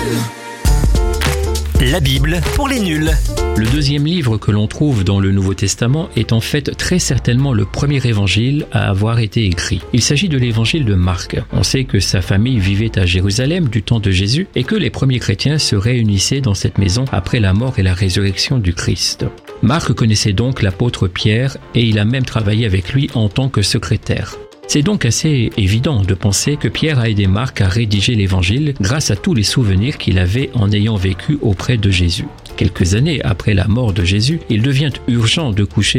La Bible pour les nuls. Le deuxième livre que l'on trouve dans le Nouveau Testament est en fait très certainement le premier évangile à avoir été écrit. Il s'agit de l'évangile de Marc. On sait que sa famille vivait à Jérusalem du temps de Jésus et que les premiers chrétiens se réunissaient dans cette maison après la mort et la résurrection du Christ. Marc connaissait donc l'apôtre Pierre et il a même travaillé avec lui en tant que secrétaire. C'est donc assez évident de penser que Pierre a aidé Marc à rédiger l'évangile grâce à tous les souvenirs qu'il avait en ayant vécu auprès de Jésus. Quelques années après la mort de Jésus, il devient urgent de coucher